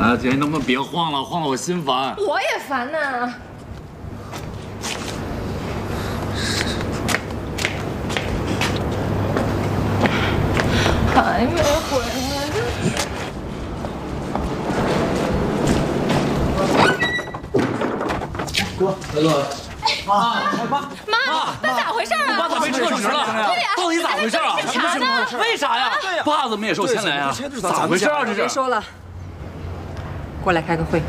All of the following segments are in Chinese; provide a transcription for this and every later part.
啊，姐，你能不能别晃了？晃了我心烦。 我也烦呐。还没回来。 哥，妈， 那咋回事啊？ 爸咋被撤职了？ 对呀， 到底咋回事啊？ 查呢？ 为啥呀？爸怎么也受牵连啊？咋回事啊？这是？ 别说了，过来开个会。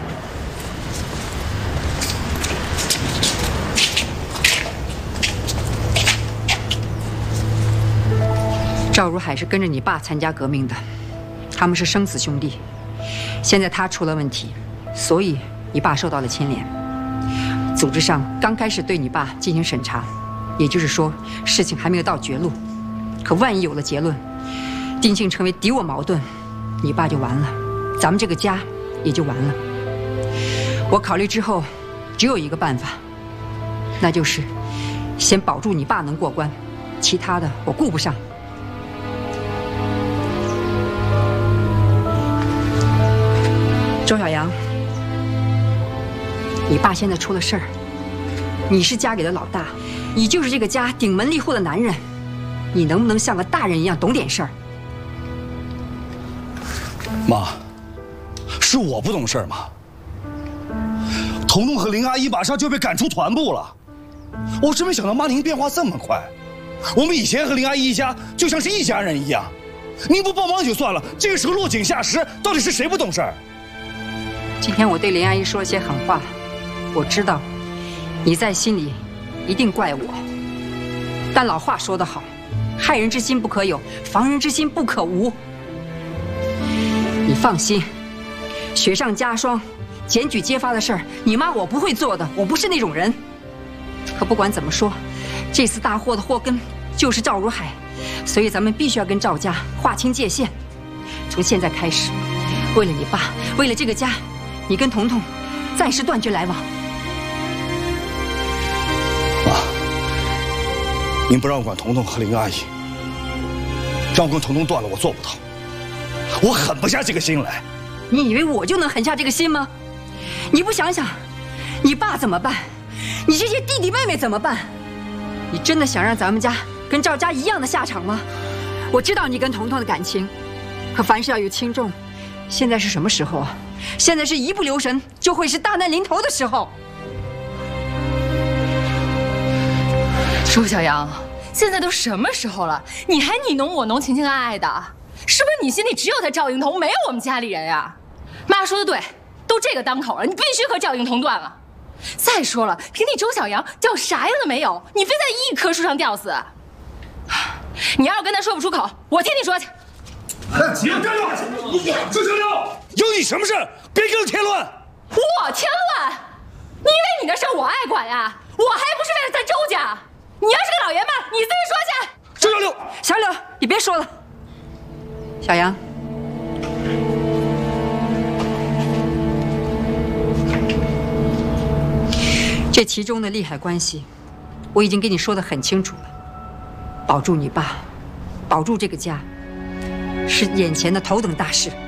赵如海是跟着你爸参加革命的，他们是生死兄弟。现在他出了问题，所以你爸受到了牵连。组织上刚开始对你爸进行审查，也就是说事情还没有到绝路。可万一有了结论，定性成为敌我矛盾，你爸就完了，咱们这个家也就完了。我考虑之后，只有一个办法，那就是先保住你爸能过关，其他的我顾不上。周小阳，你爸现在出了事儿，你是家里的老大，你就是这个家顶门立户的男人，你能不能像个大人一样懂点事儿？ 妈，是我不懂事儿吗？彤彤和林阿姨马上就被赶出团部了，我真没想到妈您变化这么快。我们以前和林阿姨一家就像是一家人一样，您不帮忙就算了，这个时候落井下石，到底是谁不懂事儿？ 今天我对林阿姨说了些狠话，我知道你在心里一定怪我，但老话说得好，害人之心不可有，防人之心不可无。你放心，雪上加霜、检举揭发的事儿，你妈我不会做的，我不是那种人。可不管怎么说，这次大祸的祸根就是赵如海，所以咱们必须要跟赵家划清界限。从现在开始，为了你爸，为了这个家，你跟彤彤暂时断绝来往。 妈，您不让我管彤彤和林阿姨，让我跟彤彤断了，我做不到，我狠不下这个心来。 你以为我就能狠下这个心吗？你不想想，你爸怎么办？你这些弟弟妹妹怎么办？你真的想让咱们家跟赵家一样的下场吗？我知道你跟彤彤的感情，可凡事要有轻重。现在是什么时候啊？现在是一不留神就会是大难临头的时候。 周小阳，现在都什么时候了，你还你侬我侬、情情爱爱的，是不是你心里只有他赵英彤，没有我们家里人呀？妈说的对，都这个当口了，你必须和赵英彤断了。再说了，凭你周小阳吊啥样的没有，你非在一棵树上吊死。你要是跟他说不出口，我替你说去。 姐，干了！周小阳，有你什么事？别给我添乱！ 我添乱？你以为你的事我爱管呀？我还不是为了咱周家？你要是个老爷们儿，你自己说去。 周小六， 小柳，你别说了。小杨，这其中的利害关系，我已经跟你说得很清楚了。保住你爸，保住这个家，是眼前的头等大事。